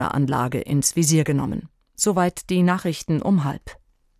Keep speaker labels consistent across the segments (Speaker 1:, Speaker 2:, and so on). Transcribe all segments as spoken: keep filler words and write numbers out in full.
Speaker 1: Anlage ins Visier genommen. Soweit die Nachrichten um halb.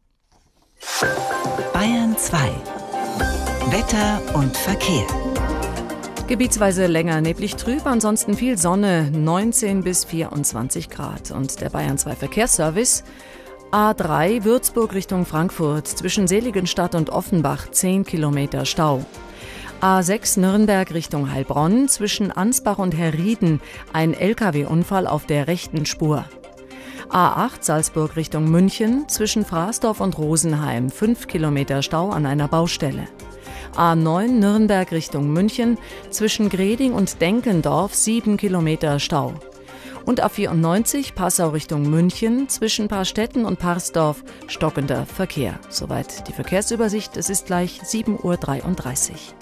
Speaker 2: Bayern zwei. Wetter und Verkehr.
Speaker 1: Gebietsweise länger neblig trüb, ansonsten viel Sonne, neunzehn bis vierundzwanzig Grad. Und der Bayern zwei Verkehrsservice: A drei Würzburg Richtung Frankfurt, zwischen Seligenstadt und Offenbach zehn Kilometer Stau. A sechs Nürnberg Richtung Heilbronn, zwischen Ansbach und Herrieden ein L K W-Unfall auf der rechten Spur. A acht Salzburg Richtung München, zwischen Fraßdorf und Rosenheim fünf Kilometer Stau an einer Baustelle. A neun Nürnberg Richtung München, zwischen Greding und Denkendorf sieben Kilometer Stau. Und A vierundneunzig Passau Richtung München, zwischen Parstetten und Parsdorf stockender Verkehr. Soweit die Verkehrsübersicht, es ist gleich sieben Uhr dreiunddreißig.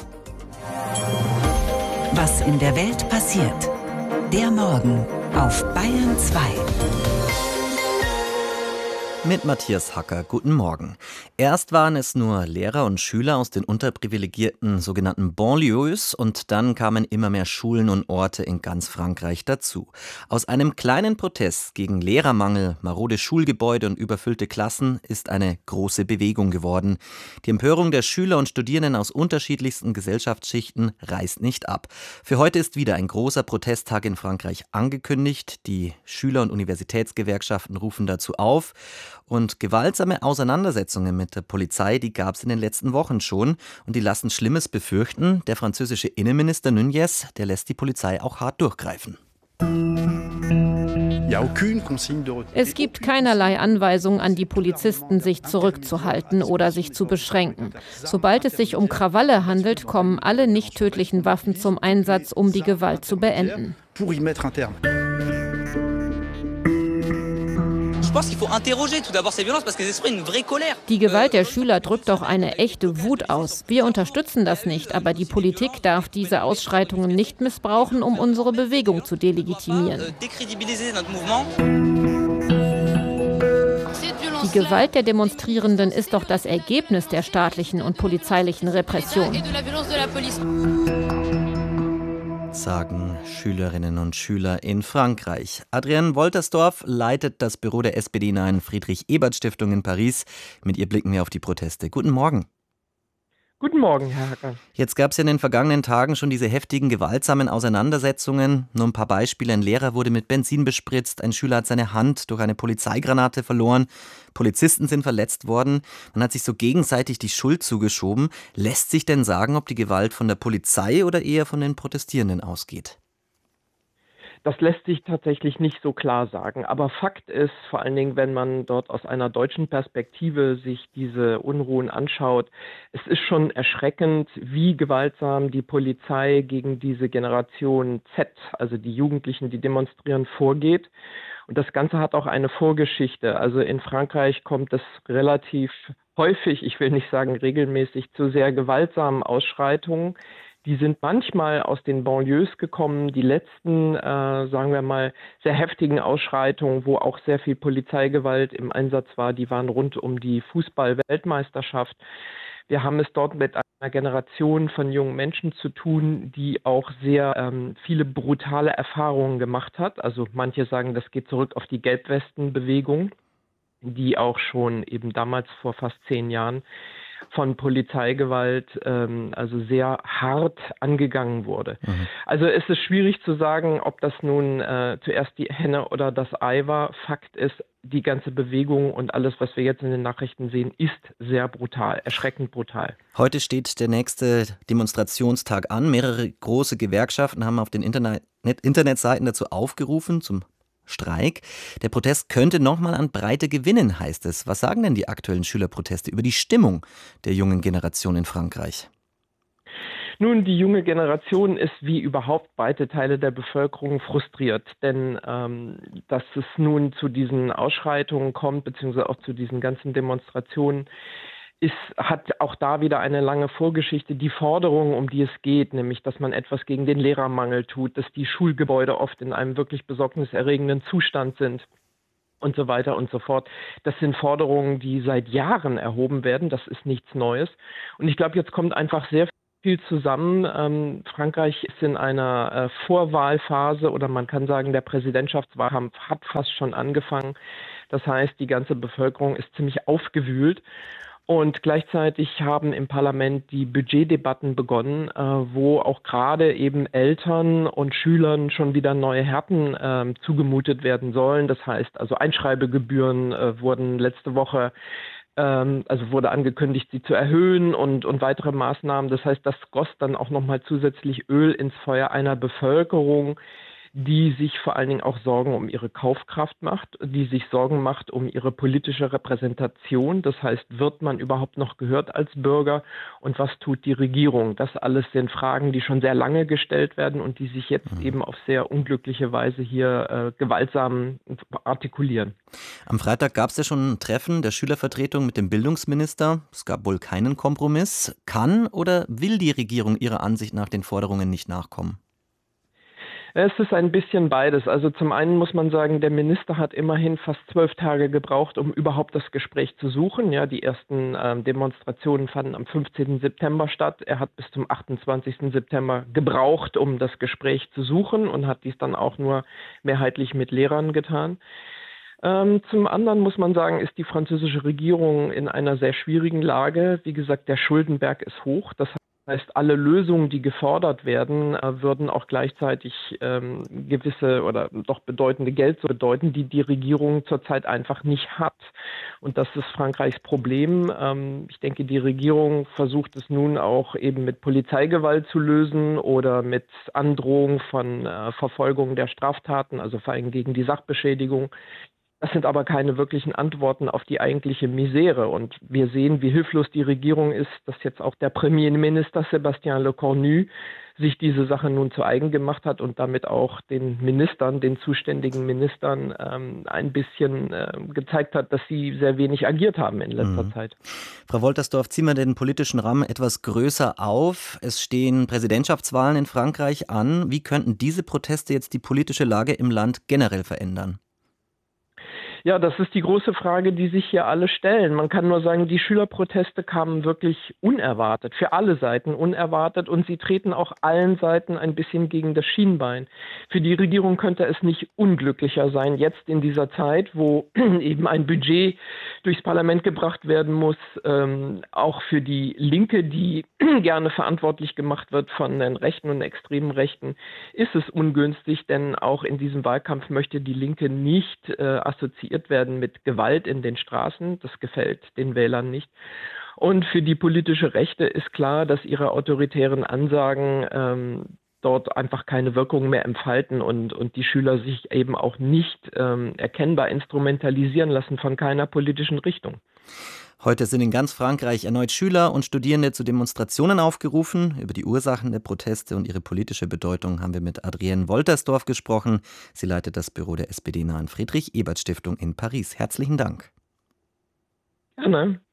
Speaker 2: Was in der Welt passiert. Der Morgen auf Bayern zwei.
Speaker 3: Mit Matthias Hacker, guten Morgen. Erst waren es nur Lehrer und Schüler aus den unterprivilegierten sogenannten Banlieues und dann kamen immer mehr Schulen und Orte in ganz Frankreich dazu. Aus einem kleinen Protest gegen Lehrermangel, marode Schulgebäude und überfüllte Klassen ist eine große Bewegung geworden. Die Empörung der Schüler und Studierenden aus unterschiedlichsten Gesellschaftsschichten reißt nicht ab. Für heute ist wieder ein großer Protesttag in Frankreich angekündigt. Die Schüler- und Universitätsgewerkschaften rufen dazu auf. Und gewaltsame Auseinandersetzungen mit der Polizei, die gab es in den letzten Wochen schon. Und die lassen Schlimmes befürchten. Der französische Innenminister Nunez, der lässt die Polizei auch hart durchgreifen.
Speaker 4: Es gibt keinerlei Anweisung an die Polizisten, sich zurückzuhalten oder sich zu beschränken. Sobald es sich um Krawalle handelt, kommen alle nicht tödlichen Waffen zum Einsatz, um die Gewalt zu beenden. Die Gewalt der Schüler drückt doch eine echte Wut aus. Wir unterstützen das nicht, aber die Politik darf diese Ausschreitungen nicht missbrauchen, um unsere Bewegung zu delegitimieren. Die Gewalt der Demonstrierenden ist doch das Ergebnis der staatlichen und polizeilichen Repression.
Speaker 3: Sagen Schülerinnen und Schüler in Frankreich. Adrienne Woltersdorf leitet das Büro der S P D-nahen Friedrich-Ebert-Stiftung in Paris. Mit ihr blicken wir auf die Proteste. Guten Morgen.
Speaker 5: Guten Morgen, Herr Hacker.
Speaker 3: Jetzt gab es ja in den vergangenen Tagen schon diese heftigen, gewaltsamen Auseinandersetzungen. Nur ein paar Beispiele. Ein Lehrer wurde mit Benzin bespritzt, ein Schüler hat seine Hand durch eine Polizeigranate verloren, Polizisten sind verletzt worden. Man hat sich so gegenseitig die Schuld zugeschoben. Lässt sich denn sagen, ob die Gewalt von der Polizei oder eher von den Protestierenden ausgeht?
Speaker 5: Das lässt sich tatsächlich nicht so klar sagen. Aber Fakt ist, vor allen Dingen, wenn man dort aus einer deutschen Perspektive sich diese Unruhen anschaut, es ist schon erschreckend, wie gewaltsam die Polizei gegen diese Generation Z, also die Jugendlichen, die demonstrieren, vorgeht. Und das Ganze hat auch eine Vorgeschichte. Also in Frankreich kommt es relativ häufig, ich will nicht sagen regelmäßig, zu sehr gewaltsamen Ausschreitungen. Die sind manchmal aus den Banlieues gekommen. Die letzten, äh, sagen wir mal, sehr heftigen Ausschreitungen, wo auch sehr viel Polizeigewalt im Einsatz war, die waren rund um die Fußball-Weltmeisterschaft. Wir haben es dort mit einer Generation von jungen Menschen zu tun, die auch sehr ähm, viele brutale Erfahrungen gemacht hat. Also manche sagen, das geht zurück auf die Gelbwesten-Bewegung, die auch schon eben damals vor fast zehn Jahren von Polizeigewalt ähm, also sehr hart angegangen wurde. Mhm. Also es ist schwierig zu sagen, ob das nun äh, zuerst die Henne oder das Ei war. Fakt ist, die ganze Bewegung und alles, was wir jetzt in den Nachrichten sehen, ist sehr brutal, erschreckend brutal.
Speaker 3: Heute steht der nächste Demonstrationstag an. Mehrere große Gewerkschaften haben auf den Internet- Internetseiten dazu aufgerufen, zum Streik. Der Protest könnte nochmal an Breite gewinnen, heißt es. Was sagen denn die aktuellen Schülerproteste über die Stimmung der jungen Generation in Frankreich?
Speaker 5: Nun, die junge Generation ist wie überhaupt weite Teile der Bevölkerung frustriert, denn ähm, dass es nun zu diesen Ausschreitungen kommt, beziehungsweise auch zu diesen ganzen Demonstrationen, ist, hat auch da wieder eine lange Vorgeschichte. Die Forderung, um die es geht, nämlich, dass man etwas gegen den Lehrermangel tut, dass die Schulgebäude oft in einem wirklich besorgniserregenden Zustand sind und so weiter und so fort. Das sind Forderungen, die seit Jahren erhoben werden. Das ist nichts Neues. Und ich glaube, jetzt kommt einfach sehr viel zusammen. Ähm, Frankreich ist in einer äh, Vorwahlphase oder man kann sagen, der Präsidentschaftswahlkampf hat fast schon angefangen. Das heißt, die ganze Bevölkerung ist ziemlich aufgewühlt. Und gleichzeitig haben im Parlament die Budgetdebatten begonnen, äh, wo auch gerade eben Eltern und Schülern schon wieder neue Härten äh, zugemutet werden sollen. Das heißt, also Einschreibegebühren äh, wurden letzte Woche, ähm, also wurde angekündigt, sie zu erhöhen und, und weitere Maßnahmen. Das heißt, das goss dann auch nochmal zusätzlich Öl ins Feuer einer Bevölkerung, die sich vor allen Dingen auch Sorgen um ihre Kaufkraft macht, die sich Sorgen macht um ihre politische Repräsentation. Das heißt, wird man überhaupt noch gehört als Bürger und was tut die Regierung? Das alles sind Fragen, die schon sehr lange gestellt werden und die sich jetzt mhm. eben auf sehr unglückliche Weise hier äh, gewaltsam artikulieren.
Speaker 3: Am Freitag gab es ja schon ein Treffen der Schülervertretung mit dem Bildungsminister. Es gab wohl keinen Kompromiss. Kann oder will die Regierung ihrer Ansicht nach den Forderungen nicht nachkommen?
Speaker 5: Es ist ein bisschen beides. Also zum einen muss man sagen, der Minister hat immerhin fast zwölf Tage gebraucht, um überhaupt das Gespräch zu suchen. Ja, die ersten ähm, Demonstrationen fanden am fünfzehnten September statt. Er hat bis zum achtundzwanzigsten September gebraucht, um das Gespräch zu suchen und hat dies dann auch nur mehrheitlich mit Lehrern getan. Ähm, zum anderen muss man sagen, ist die französische Regierung in einer sehr schwierigen Lage. Wie gesagt, der Schuldenberg ist hoch. Das heißt, alle Lösungen, die gefordert werden, äh, würden auch gleichzeitig ähm, gewisse oder doch bedeutende Geld bedeuten, die die Regierung zurzeit einfach nicht hat. Und das ist Frankreichs Problem. Ähm, ich denke, die Regierung versucht es nun auch eben mit Polizeigewalt zu lösen oder mit Androhung von äh, Verfolgung der Straftaten, also vor allem gegen die Sachbeschädigung. Das sind aber keine wirklichen Antworten auf die eigentliche Misere. Und wir sehen, wie hilflos die Regierung ist, dass jetzt auch der Premierminister Sébastien Lecornu sich diese Sache nun zu eigen gemacht hat und damit auch den Ministern, den zuständigen Ministern ähm, ein bisschen äh, gezeigt hat, dass sie sehr wenig agiert haben in letzter mhm. Zeit.
Speaker 3: Frau Woltersdorf, ziehen wir den politischen Rahmen etwas größer auf. Es stehen Präsidentschaftswahlen in Frankreich an. Wie könnten diese Proteste jetzt die politische Lage im Land generell verändern?
Speaker 5: Ja, das ist die große Frage, die sich hier alle stellen. Man kann nur sagen, die Schülerproteste kamen wirklich unerwartet, für alle Seiten unerwartet und sie treten auch allen Seiten ein bisschen gegen das Schienbein. Für die Regierung könnte es nicht unglücklicher sein, jetzt in dieser Zeit, wo eben ein Budget durchs Parlament gebracht werden muss, ähm, auch für die Linke, die gerne verantwortlich gemacht wird von den Rechten und extremen Rechten, ist es ungünstig, denn auch in diesem Wahlkampf möchte die Linke nicht äh, assoziiert werden mit Gewalt in den Straßen. Das gefällt den Wählern nicht. Und für die politische Rechte ist klar, dass ihre autoritären Ansagen ähm, dort einfach keine Wirkung mehr entfalten und, und die Schüler sich eben auch nicht ähm, erkennbar instrumentalisieren lassen von keiner politischen Richtung.
Speaker 3: Heute sind in ganz Frankreich erneut Schüler und Studierende zu Demonstrationen aufgerufen. Über die Ursachen der Proteste und ihre politische Bedeutung haben wir mit Adrienne Woltersdorf gesprochen. Sie leitet das Büro der S P D-nahen Friedrich-Ebert-Stiftung in Paris. Herzlichen Dank.
Speaker 5: Gerne.